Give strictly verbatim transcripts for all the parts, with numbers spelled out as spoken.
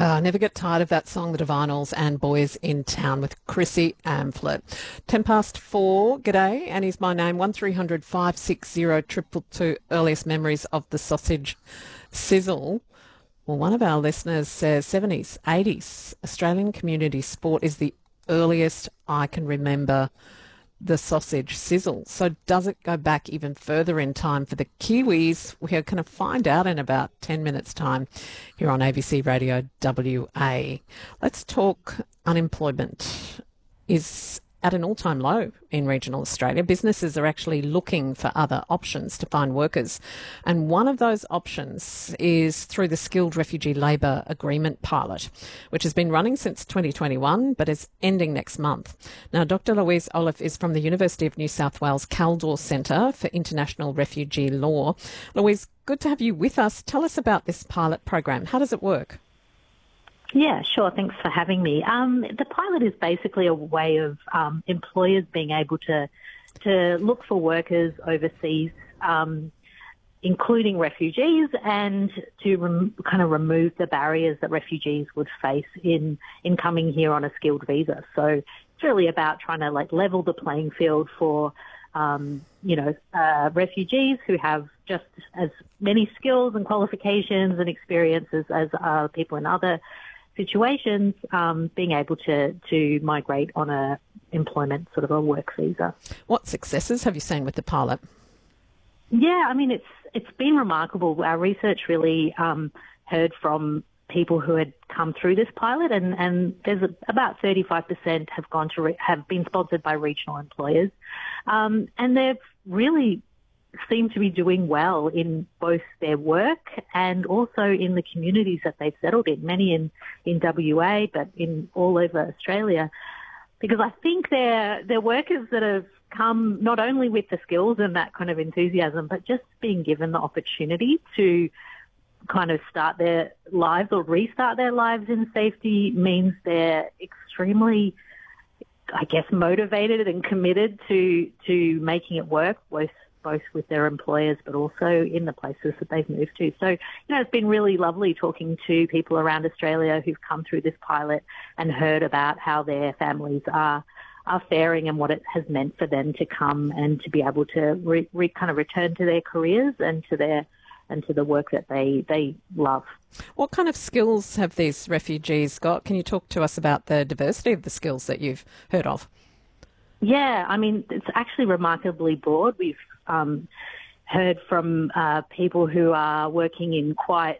Uh, I never get tired of that song, The Divinals and Boys in Town with Chrissy Amphlett. Ten past four, g'day, and is my name, one three hundred five six zero triple two, earliest memories of the sausage sizzle. Well, one of our listeners says seventies, eighties, Australian community sport is the earliest I can remember the sausage sizzle. So does it go back even further in time for the Kiwis? We're going to find out in about ten minutes' time here on A B C Radio W A. Let's talk unemployment. Is at an all-time low in regional Australia. Businesses are actually looking for other options to find workers. And one of those options is through the Skilled Refugee Labour Agreement pilot, which has been running since twenty twenty-one, but is ending next month. Now, Doctor Louise Olaf is from the University of New South Wales Kaldor Centre for International Refugee Law. Louise, good to have you with us. Tell us about this pilot program. How does it work? Yeah, sure. Thanks for having me. Um, the pilot is basically a way of um, employers being able to to look for workers overseas, um, including refugees, and to rem- kind of remove the barriers that refugees would face in, in coming here on a skilled visa. So it's really about trying to like level the playing field for um, you know uh, refugees who have just as many skills and qualifications and experiences as uh, people in other situations, um, being able to, to migrate on a employment sort of a work visa. What successes have you seen with the pilot? Yeah, I mean, it's it's been remarkable. Our research really um, heard from people who had come through this pilot, and, and there's a, about thirty-five percent have gone to re- have been sponsored by regional employers, um, and they've really seem to be doing well in both their work and also in the communities that they've settled in, many in, in W A, but in all over Australia. Because I think they're, they're workers that have come not only with the skills and that kind of enthusiasm, but just being given the opportunity to kind of start their lives or restart their lives in safety means they're extremely, I guess, motivated and committed to, to making it work, both both with their employers but also in the places that they've moved to. So, you know, it's been really lovely talking to people around Australia who've come through this pilot and heard about how their families are are faring and what it has meant for them to come and to be able to re, re, kind of return to their careers and to their and to the work that they, they love. What kind of skills have these refugees got? Can you talk to us about the diversity of the skills that you've heard of? Yeah, I mean, it's actually remarkably broad. We've um, heard from uh, people who are working in quite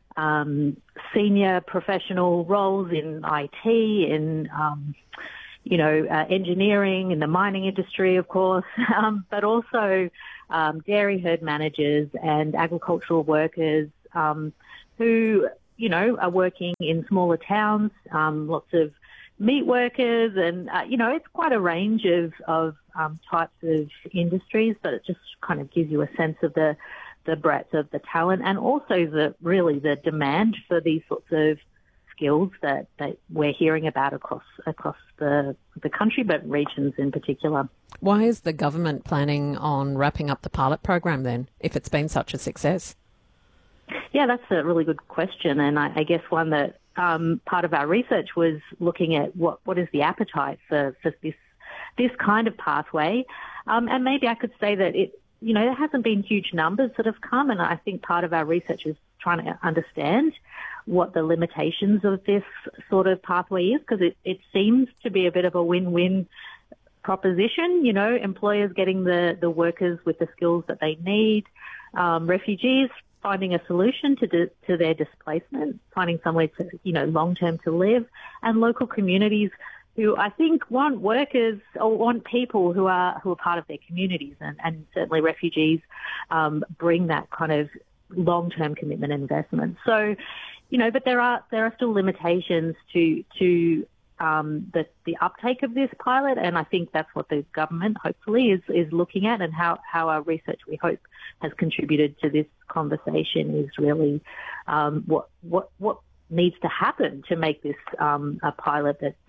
um, senior professional roles in I T, in, um, you know, uh, engineering, in the mining industry, of course, um, but also um, dairy herd managers and agricultural workers um, who, you know, are working in smaller towns, um, lots of meat workers, and, uh, you know, it's quite a range of, of um, types of industries, but it just kind of gives you a sense of the, the breadth of the talent and also the really the demand for these sorts of skills that, that we're hearing about across across the, the country, but regions in particular. Why is the government planning on wrapping up the pilot program then, if it's been such a success? Yeah, that's a really good question, and I, I guess one that Um, part of our research was looking at what, what is the appetite for, for this this kind of pathway. Um, and maybe I could say that it, you know, there hasn't been huge numbers that have come, and I think part of our research is trying to understand what the limitations of this sort of pathway is, because it, it seems to be a bit of a win-win proposition, you know, employers getting the, the workers with the skills that they need, um, refugees finding a solution to di- to their displacement, finding somewhere to, you know, long-term to live, and local communities who I think want workers or want people who are who are part of their communities, and, and certainly refugees um, bring that kind of long-term commitment and investment. So, you know, but there are there are still limitations to to um, the the uptake of this pilot, and I think that's what the government hopefully is is looking at, and how how our research, we hope, has contributed to this conversation is really um, what what what needs to happen to make this um, a pilot that